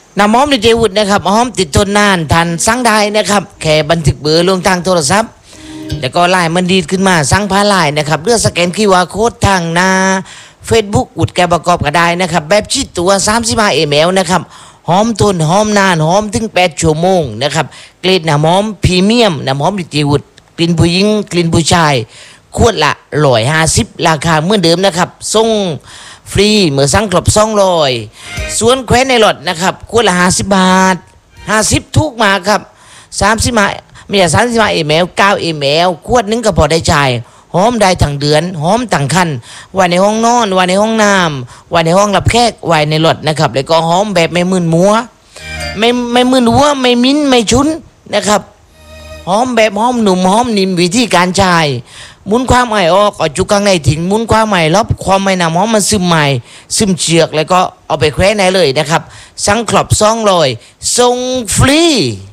น้ำหอมดีเจวุฒินะครับหอมติดทนนานทันสั่งได้นะครับแค่บันทึกเบอร์ลงทางโทรศัพท์แล้วก็ไลน์มันดีดขึ้นมาสั่งผ่านไลน์นะครับเลือกสแกนQRโค้ดทางหน้า Facebook อุดแกประกอบก็ได้นะครับแบบชิดตัว35 ml นะครับหอมทนหอมนานหอมถึง8 ชั่วโมงนะครับเกรดน้ำหอมพรีเมียมน้ำหอมดีเจวุฒิกลิ่นผู้หญิงกลิ่นผู้ชายขวดละ150ราคาเหมือนเดิมนะครับส่งฟรีเมื่อสั่งครบ200ส่วนแคว้นในรถนะครับขวดละ50 บาท50ทุกมาครับ30ไม่ใช่35 ml 9 ml ขวดนึงก็พอได้จ่ายหอมได้ทั้งเดือนหอมทั้งคันไว้ในห้องนอนไว้ในห้องน้ำไว้ในห้องรับแขกไว้ในรถนะครับแล้วก็หอมแบบไม่มึนมัวไม่มึนหัวไม่มิ้นไม่ชุนนะครับหอมแบบหอมหนุ่มหอมนิ่มวิธีการใช้หมุนความไอออกเอาจุกข้างในทิ้งหมุนความไอลบความไม่น้ำหอมมันซึมใหม่ซึมเชือกแล้วก็เอาไปแขวนได้เลยนะครับสั่งครบ200ส่งฟรี